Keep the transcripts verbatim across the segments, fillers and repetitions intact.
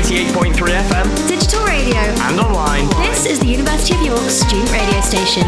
eighty-eight point three F M, digital radio, and online. This is the University of York student radio station.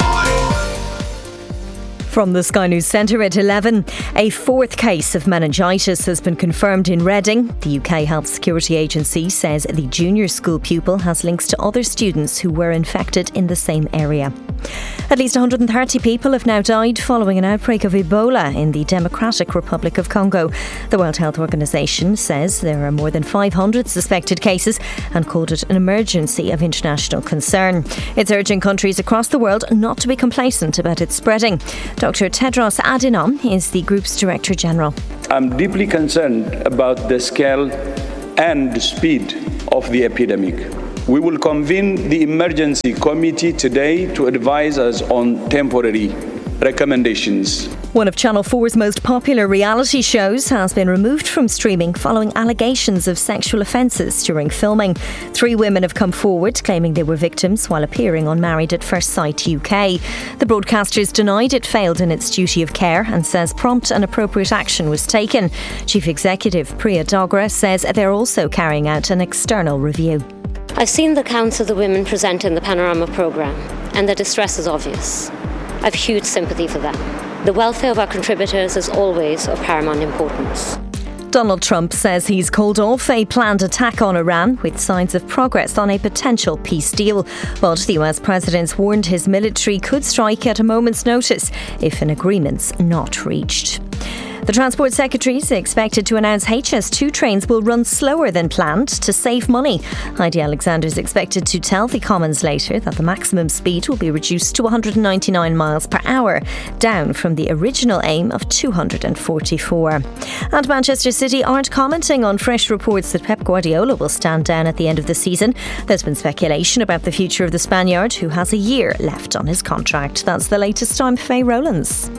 From the Sky News Centre at eleven, a fourth case of meningitis has been confirmed in Reading. The U K Health Security Agency says the junior school pupil has links to other students who were infected in the same area. At least one hundred thirty people have now died following an outbreak of Ebola in the Democratic Republic of Congo. The World Health Organization says there are more than five hundred suspected cases and called it an emergency of international concern. It's urging countries across the world not to be complacent about its spreading. Doctor Tedros Adhanom is the group's Director General. I'm deeply concerned about the scale and the speed of the epidemic. We will convene the emergency committee today to advise us on temporary recommendations. One of Channel four's most popular reality shows has been removed from streaming following allegations of sexual offences during filming. Three women have come forward claiming they were victims while appearing on Married at First Sight U K. The broadcasters denied it failed in its duty of care and says prompt and appropriate action was taken. Chief Executive Priya Dogra says they're also carrying out an external review. I've seen the accounts of the women present in the Panorama programme, and their distress is obvious. I've huge sympathy for them. The welfare of our contributors is always of paramount importance. Donald Trump says he's called off a planned attack on Iran with signs of progress on a potential peace deal. But the U S president's warned his military could strike at a moment's notice if an agreement's not reached. The Transport Secretary is expected to announce H S two trains will run slower than planned to save money. Heidi Alexander is expected to tell the Commons later that the maximum speed will be reduced to one hundred ninety-nine miles per hour, down from the original aim of two hundred forty-four. And Manchester City aren't commenting on fresh reports that Pep Guardiola will stand down at the end of the season. There's been speculation about the future of the Spaniard, who has a year left on his contract. That's the latest. I'm Faye Rowlands.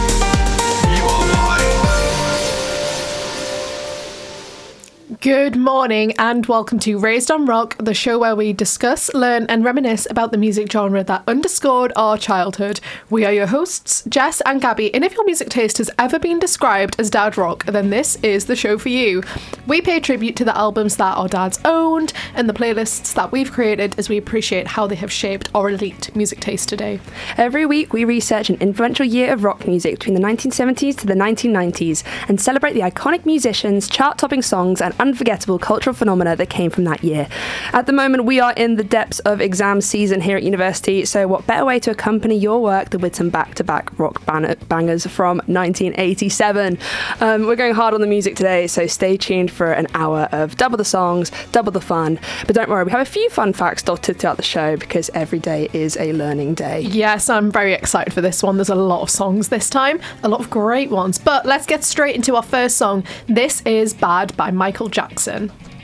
Good morning and welcome to Raised on Rock, the show where we discuss, learn and reminisce about the music genre that underscored our childhood. We are your hosts, Jess and Gabby, and if your music taste has ever been described as dad rock, then this is the show for you. We pay tribute to the albums that our dads owned and the playlists that we've created as we appreciate how they have shaped our elite music taste today. Every week we research an influential year of rock music between the nineteen seventies to the nineteen nineties and celebrate the iconic musicians, chart-topping songs and unforgettable cultural phenomena that came from that year. At the moment, we are in the depths of exam season here at university, so what better way to accompany your work than with some back-to-back rock ban- bangers from nineteen eighty-seven. Um, we're going hard on the music today, so stay tuned for an hour of double the songs, double the fun. But don't worry, we have a few fun facts dotted throughout the show because every day is a learning day. Yes, I'm very excited for this one. There's a lot of songs this time, a lot of great ones. But let's get straight into our first song. This is Bad by Michael Jackson.